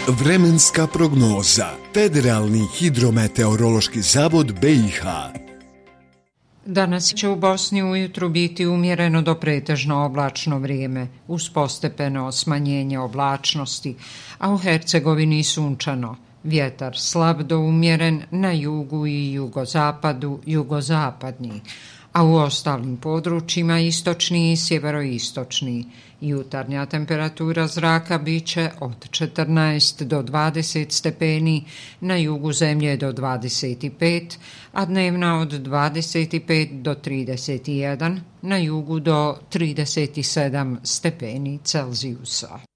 Vremenska prognoza. Federalni hidrometeorološki zavod BiH. Danas će u Bosni ujutru biti umjereno do pretežno oblačno vrijeme, uz postepeno smanjenje oblačnosti, a u Hercegovini sunčano. Vjetar slab do umjeren na jugu i jugozapadu, jugozapadni, a u ostalim područjima istočni i sjeveroistočni. Jutarnja temperatura zraka biće od 14 do 20 stepeni, na jugu zemlje do 25, a dnevna od 25 do 31, na jugu do 37 stepeni Celzijusa.